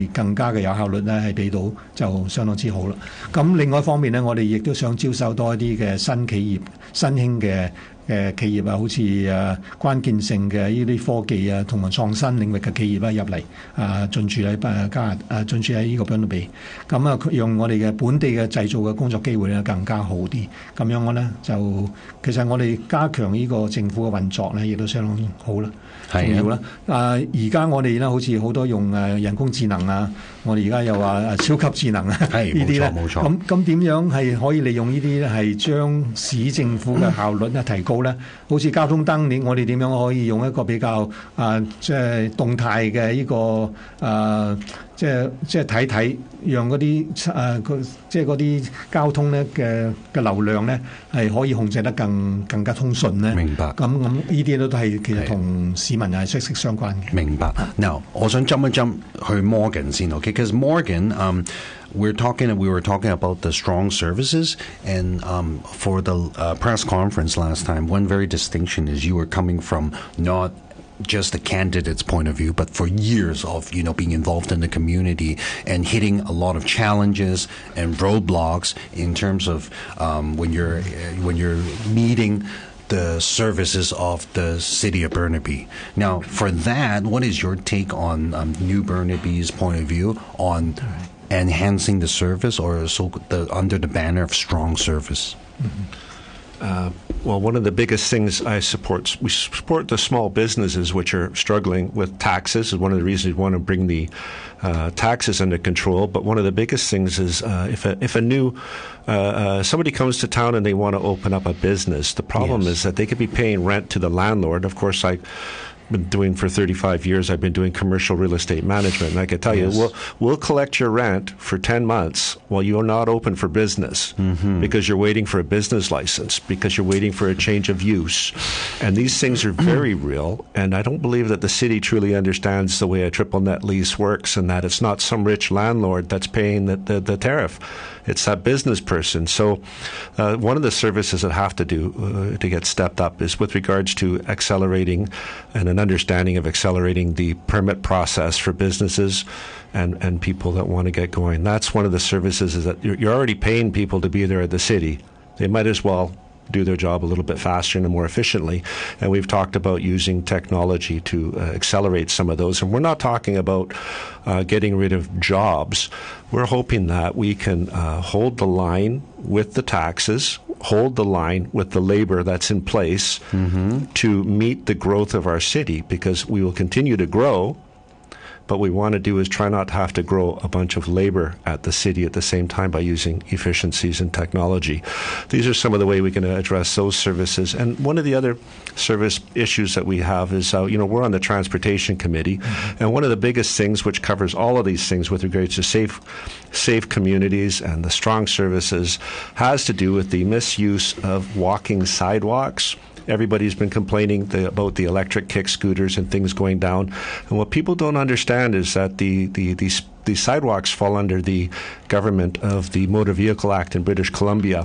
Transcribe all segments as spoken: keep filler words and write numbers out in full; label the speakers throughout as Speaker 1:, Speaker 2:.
Speaker 1: 更加嘅有效率咧，係俾到就相當之好啦。咁另外一方面咧，我哋亦都想招收多一啲嘅新企業、新興嘅嘅企業啊，好似誒關鍵性嘅呢啲科技啊，同埋創新領域嘅企業啦入嚟啊，進駐喺誒加拿大啊，進駐喺呢個 Burnaby。咁啊，用我哋嘅本地嘅製造嘅工作機會咧，更加好啲。咁樣我咧就其實我哋加強呢個政府嘅運作咧，亦都相當好啦。重要啦！啊，而家我哋咧好似好多用誒人工智能啊，我哋而家又話超級智能啊，呢啲咧，
Speaker 2: 冇錯。
Speaker 1: 咁咁點樣係可以利用呢啲咧，係將市政府嘅效率咧提高咧？好似交通燈，你我哋點樣可以用一個比較啊，即係動態嘅呢個啊，即係即係睇睇，讓嗰啲誒個即係嗰啲交通咧嘅嘅流量咧係可以控制得更更加通順咧。
Speaker 2: 明白。
Speaker 1: 咁咁呢啲都係其實同市民係息息相關嘅。
Speaker 2: 明白。Now，我想 jump 一 jump 去 Morgan 先 ，OK？Because Morgan，um, we're talking, we were talking about the strong services, and um, for the uh, press conference last time, one very distinction is you were coming from not just the candidate's point of view, but for years of, you know, being involved in the community and hitting a lot of challenges and roadblocks in terms of um, when you're when you're meeting the services of the city of Burnaby. Now, for that, what is your take on um, New Burnaby's point of view on enhancing the service, or so the, under the banner of strong service?
Speaker 3: Mm-hmm. Uh, well, one of the biggest things I support, we support the small businesses which are struggling with taxes. Is one of the reasons we want to bring the uh, taxes under control. But one of the biggest things is uh, if a if a new uh, uh, somebody comes to town and they want to open up a business, the problem yes. is that they could be paying rent to the landlord. Of course, I. been doing for thirty-five years. I've been doing commercial real estate management, and I can tell yes. you, we'll, we'll collect your rent for ten months while you're not open for business mm-hmm. because you're waiting for a business license, because you're waiting for a change of use. And these things are very real, and I don't believe that the city truly understands the way a triple net lease works, and that it's not some rich landlord that's paying the, the, the tariff. It's that business person. So uh, one of the services that have to do uh, to get stepped up is with regards to accelerating and an understanding of accelerating the permit process for businesses and, and people that want to get going. That's one of the services is that you're, you're already paying people to be there at the city. They might as well do their job a little bit faster and more efficiently. And we've talked about using technology to uh, accelerate some of those. And we're not talking about uh, getting rid of jobs. We're hoping that we can uh, hold the line with the taxes, hold the line with the labor that's in place mm-hmm. to meet the growth of our city, because we will continue to grow. What we want to do is try not to have to grow a bunch of labor at the city at the same time by using efficiencies and technology. These are some of the way we can address those services. And one of the other service issues that we have is, uh, you know, we're on the Transportation Committee, mm-hmm. and one of the biggest things which covers all of these things with regards to safe, safe communities and the strong services has to do with the misuse of walking sidewalks. Everybody's been complaining the, about the electric kick scooters and things going down. And what people don't understand is that the, the, these, these sidewalks fall under the government of the Motor Vehicle Act in British Columbia.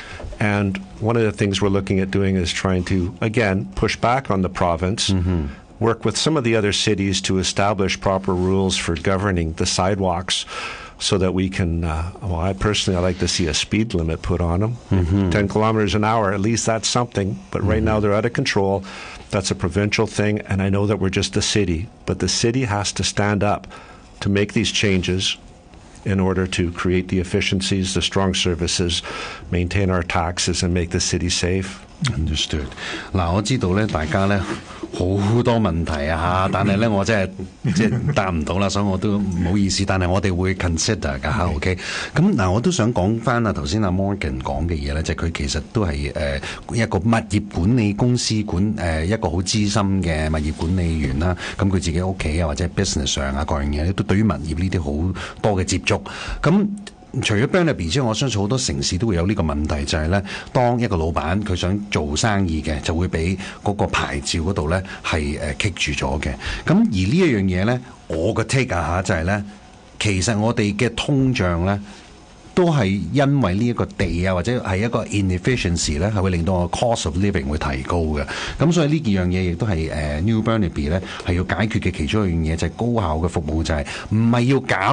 Speaker 3: And one of the things we're looking at doing is trying to, again, push back on the province, mm-hmm. work with some of the other cities to establish proper rules for governing the sidewalks, so that we can, uh, well, I personally, I like to see a speed limit put on them. Mm-hmm. ten kilometers an hour, at least that's something. But right mm-hmm. now they're out of control. That's a provincial thing, and I know that we're just a city. But the city has to stand up to make these changes in order to create the efficiencies, the strong services, maintain our taxes, and make the city safe.
Speaker 2: Understood. 嗱，我知道咧，大家咧好多問題啊嚇，但係咧我真係即係答唔到啦，所以我都唔好意思。但係我哋會 consider 㗎嚇 ，OK。咁嗱，我都想講翻啊頭先阿 Morgan 講嘅嘢咧，就係佢其實都係誒一個物業管理公司管誒一個好資深嘅物業管理員啦。咁佢自己屋企啊或者 business 上啊各樣嘢都對於物業呢啲好多嘅接觸。咁除咗 Burnaby 之外，我相信好多城市都會有呢個問題，就係咧，當一個老闆佢想做生意嘅，就會俾嗰個牌照嗰度咧係誒棘住咗嘅。咁而呢一樣嘢咧，我嘅 take 啊嚇就係咧，其實我哋嘅通脹咧都係因為呢一個地啊，或者係一個 inefficiency 咧，係會令到個 cost of living 會提高嘅。咁所以呢幾樣嘢亦都係誒 New Burnaby 咧係要解決嘅其中一樣嘢，就係高效嘅服務，就係唔係要減